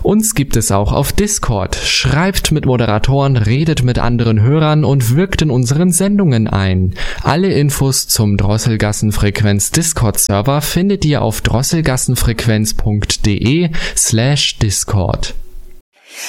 Uns gibt es auch auf Discord. Schreibt mit Moderatoren, redet mit anderen Hörern und wirkt in unseren Sendungen ein. Alle Infos zum Drosselgassenfrequenz Discord-Server findet ihr auf drosselgassenfrequenz.de/Discord.